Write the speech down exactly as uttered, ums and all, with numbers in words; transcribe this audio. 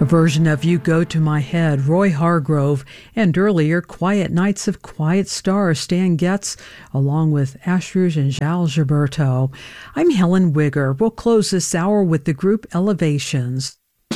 A version of You Go to My Head, Roy Hargrove, and earlier Quiet Nights of Quiet Stars, Stan Getz, along with Ashrouge and Giles Gilberto. I'm Helen Wigger. We'll close this hour with the group Elevations.